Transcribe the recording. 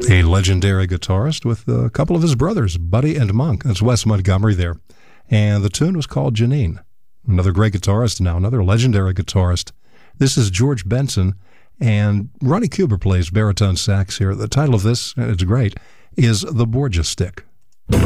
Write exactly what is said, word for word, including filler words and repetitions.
A legendary guitarist with a couple of his brothers, Buddy and Monk. That's Wes Montgomery there. And the tune was called Janine. Another great guitarist now, another legendary guitarist. This is George Benson, and Ronnie Cuber plays baritone sax here. The title of this, and it's great, is The Borgia Stick.